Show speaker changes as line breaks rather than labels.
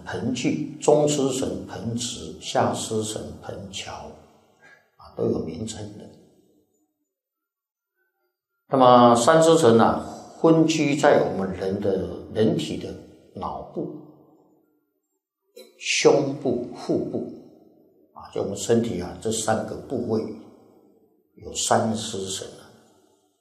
盆距，中司神盆池，下司神盆桥，都有名称的。那么三支神分居在我们人体的脑部、胸部、腹部就我们身体这3个部位有三支神